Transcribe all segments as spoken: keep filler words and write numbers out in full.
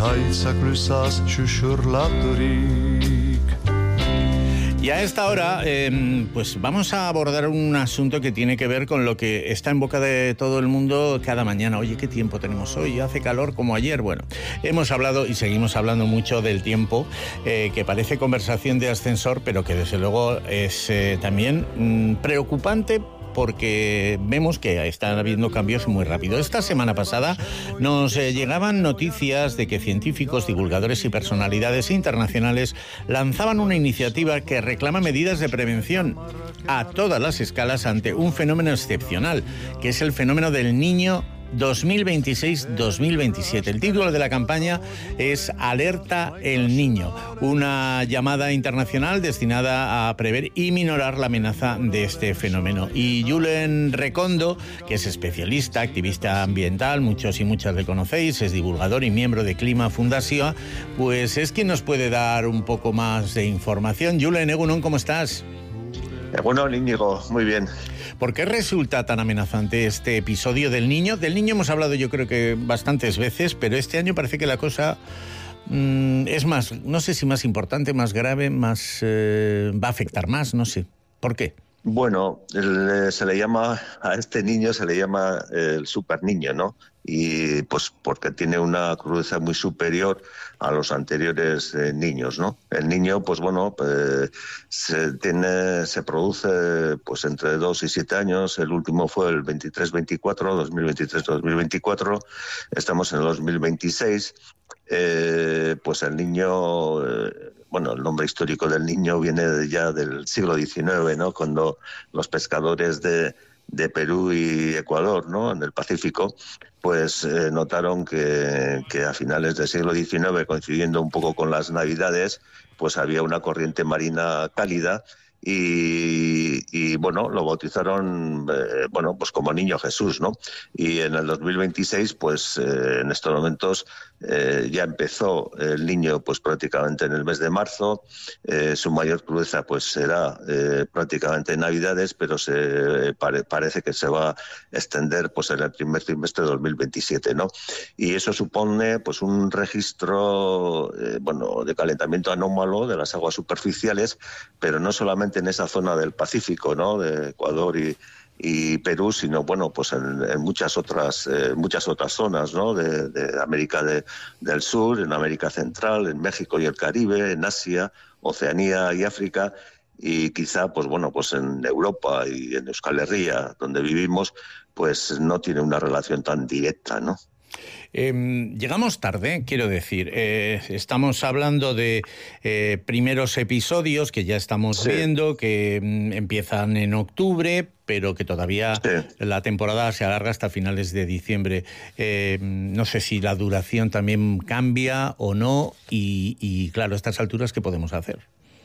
Y a esta hora, eh, pues vamos a abordar un asunto que tiene que ver con lo que está en boca de todo el mundo cada mañana. Oye, ¿qué tiempo tenemos hoy? ¿Hace calor como ayer? Bueno, hemos hablado y seguimos hablando mucho del tiempo, eh, que parece conversación de ascensor, pero que desde luego es eh, también mmm, preocupante, porque vemos que están habiendo cambios muy rápido. Esta semana pasada nos eh, llegaban noticias de que científicos, divulgadores y personalidades internacionales lanzaban una iniciativa que reclama medidas de prevención a todas las escalas ante un fenómeno excepcional, que es el fenómeno del Niño dos mil veintiséis dos mil veintisiete. El título de la campaña es Alerta el Niño, una llamada internacional destinada a prever y minorar la amenaza de este fenómeno. Y Julen Recondo, que es especialista, activista ambiental, muchos y muchas le conocéis, es divulgador y miembro de Clima Fundación, pues es quien nos puede dar un poco más de información. Julen, egunon, ¿cómo estás? Bueno, Íñigo, muy bien. ¿Por qué resulta tan amenazante este episodio del niño? Del niño hemos hablado yo creo que bastantes veces, pero este año parece que la cosa mmm, es más, no sé si más importante, más grave, más eh, va a afectar más, no sé. ¿Por qué? Bueno, el, se le llama, a este niño se le llama el super niño, ¿no? Y pues porque tiene una crudeza muy superior a los anteriores eh, niños, ¿no? El niño, pues bueno, pues, se tiene, se produce pues entre dos y siete años. El último fue el veintitrés veinticuatro, dos mil veintitrés dos mil veinticuatro. Estamos en el dos mil veintiséis. Eh, pues el niño, eh, bueno, el nombre histórico del niño viene de ya del siglo diecinueve, ¿no? Cuando los pescadores de de Perú y Ecuador, ¿no? En el Pacífico, pues eh, notaron que, que a finales del siglo diecinueve, coincidiendo un poco con las Navidades, pues había una corriente marina cálida y, y bueno, lo bautizaron eh, bueno, pues como Niño Jesús, ¿no? Y en el dos mil veintiséis, pues eh, en estos momentos eh, ya empezó el niño pues prácticamente en el mes de marzo. Eh, su mayor crudeza pues será eh, prácticamente en Navidades, pero se eh, pare, parece que se va a extender pues en el primer trimestre de dos mil veintisiete, ¿no? Y eso supone pues un registro eh, bueno, de calentamiento anómalo de las aguas superficiales, pero no solamente en esa zona del Pacífico, ¿no? De Ecuador y, y Perú, sino bueno, pues en, en muchas otras eh, muchas otras zonas, ¿no? De, de América de, del Sur, en América Central, en México y el Caribe, en Asia, Oceanía y África, y quizá pues bueno, pues en Europa y en Euskal Herria, donde vivimos, pues no tiene una relación tan directa, ¿no? Eh, llegamos tarde, quiero decir, eh, estamos hablando de eh, primeros episodios que ya estamos sí. viendo, que mm, empiezan en octubre, pero que todavía sí. la temporada se alarga hasta finales de diciembre. Eh, no sé si la duración también cambia o no, y, y claro, a estas alturas, ¿qué podemos hacer?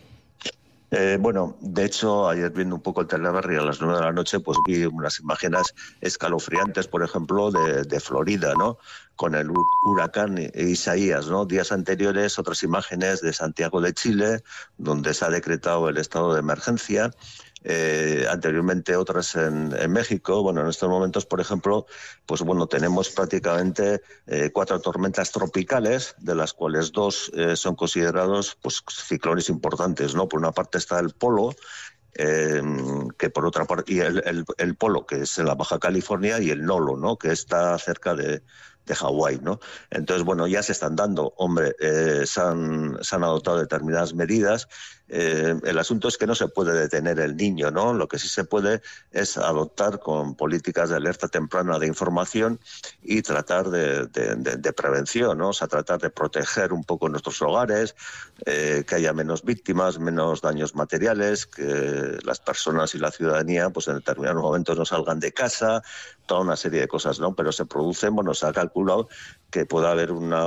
Eh, bueno, de hecho, ayer viendo un poco el Teleberri a las nueve de la noche, pues vi unas imágenes escalofriantes, por ejemplo, de, de Florida, ¿no? Con el huracán Isaías, ¿no? Días anteriores, otras imágenes de Santiago de Chile, donde se ha decretado el estado de emergencia. Eh, anteriormente otras en, en México. Bueno, en estos momentos, por ejemplo, pues bueno, tenemos prácticamente eh, cuatro tormentas tropicales, de las cuales dos eh, son considerados pues ciclones importantes, ¿no? Por una parte está el Polo, eh, que por otra parte, y el, el, el Polo, que es en la Baja California, y el Nolo, ¿no? Que está cerca de de Hawái, ¿no? Entonces, bueno, ya se están dando, hombre, eh, se, han, se han adoptado determinadas medidas. Eh, el asunto es que no se puede detener el niño, ¿no? Lo que sí se puede es adoptar con políticas de alerta temprana de información y tratar de, de, de, de prevención, ¿no? O sea, tratar de proteger un poco nuestros hogares, eh, que haya menos víctimas, menos daños materiales, que las personas y la ciudadanía, pues en determinados momentos no salgan de casa, toda una serie de cosas, ¿no? Pero se producen, bueno, se ha calculado que puede haber una